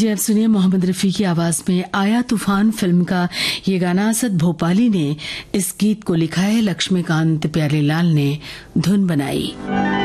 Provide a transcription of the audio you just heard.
लीजिए अब सुनिए मोहम्मद रफी की आवाज में आया तूफान फिल्म का ये गाना। असद भोपाली ने इस गीत को लिखा है, लक्ष्मीकांत प्यारेलाल ने धुन बनाई।